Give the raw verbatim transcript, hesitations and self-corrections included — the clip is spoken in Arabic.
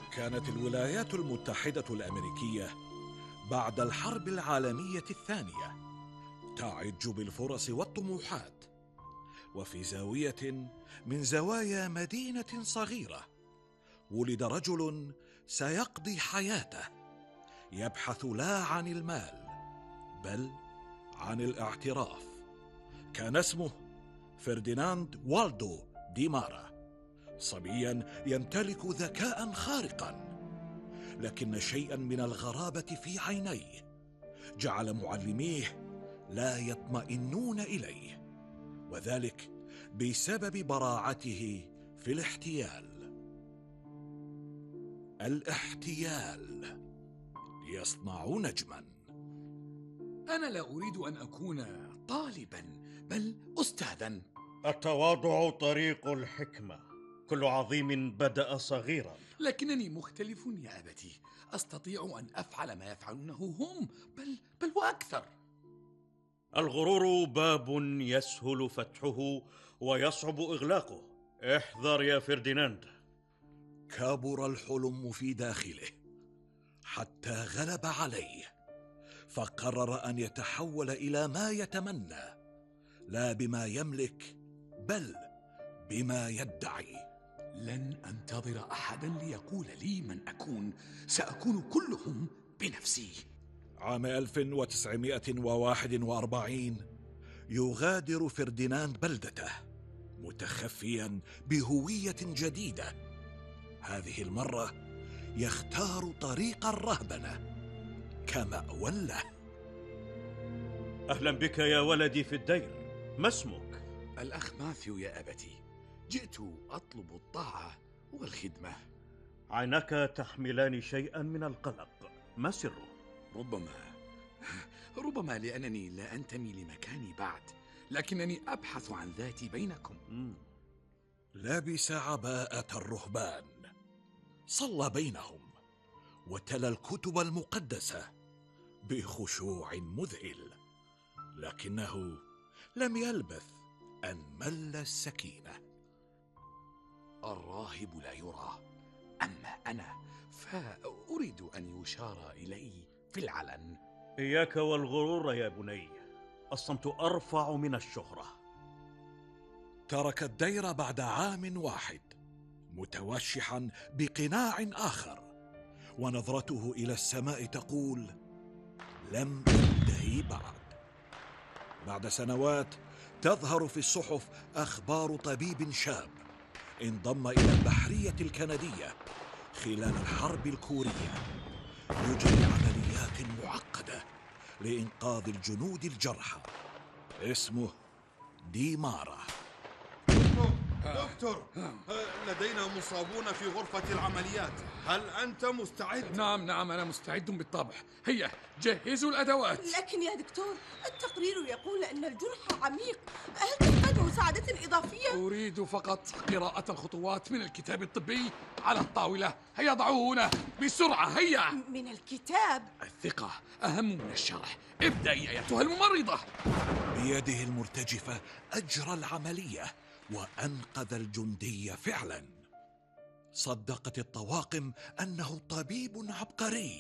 كانت الولايات المتحدة الأمريكية بعد الحرب العالمية الثانية تعج بالفرص والطموحات، وفي زاوية من زوايا مدينة صغيرة ولد رجل سيقضي حياته يبحث لا عن المال بل عن الاعتراف. كان اسمه فرديناند والدو دي مارا، صبيا يمتلك ذكاء خارقا، لكن شيئا من الغرابة في عينيه جعل معلميه لا يطمئنون إليه، وذلك بسبب براعته في الاحتيال. الاحتيال ليصنعوا نجما. أنا لا أريد أن أكون طالبا بل أستاذا. التواضع طريق الحكمة، كل عظيم بدأ صغيرا. لكنني مختلف يا أبتي، أستطيع أن أفعل ما يفعلونه هم بل, بل وأكثر. الغرور باب يسهل فتحه ويصعب إغلاقه، احذر يا فرديناند. كبر الحلم في داخله حتى غلب عليه، فقرر أن يتحول إلى ما يتمنى، لا بما يملك بل بما يدعي. لن أنتظر أحدا ليقول لي من أكون، سأكون كلهم بنفسي. عام ألف وتسعمائة وواحد وأربعين يغادر فرديناند بلدته متخفيا بهوية جديدة. هذه المرة يختار طريق الرهبنة كمأوى له. أهلا بك يا ولدي في الدير، ما اسمك؟ الأخ ماثيو يا أبتي، جئت أطلب الطاعة والخدمة. عينك تحملان شيئا من القلق، ما سره؟ ربما ربما لأنني لا أنتمي لمكاني بعد، لكنني أبحث عن ذاتي بينكم. مم. لبس عباءة الرهبان، صلى بينهم، وتلا الكتب المقدسة بخشوع مذهل، لكنه لم يلبث أن مل السكينة. الراهب لا يرى، أما أنا فأريد أن يشار إلي في العلن. إياك والغرور يا بني، الصمت أرفع من الشهرة. ترك الدير بعد عام واحد متوشحا بقناع آخر، ونظرته إلى السماء تقول لم تنتهي بعد. بعد سنوات تظهر في الصحف أخبار طبيب شاب انضم إلى البحرية الكندية خلال الحرب الكورية، يجري عمليات معقدة لإنقاذ الجنود الجرحى. اسمه دي مارا. دكتور، لدينا مصابون في غرفة العمليات، هل أنت مستعد؟ نعم نعم أنا مستعد بالطبع. هيا جهزوا الأدوات. لكن يا دكتور، التقرير يقول أن الجرح عميق، هل تحتاج مساعدة إضافية؟ أريد فقط قراءة الخطوات من الكتاب الطبي على الطاولة. هيا ضعوه هنا بسرعة، هيا. من الكتاب؟ الثقة أهم من الشرح. ابدأي أيتها الممرضة. بيده المرتجفة أجرى العملية وأنقذ الجندي فعلا. صدقت الطواقم أنه طبيب عبقري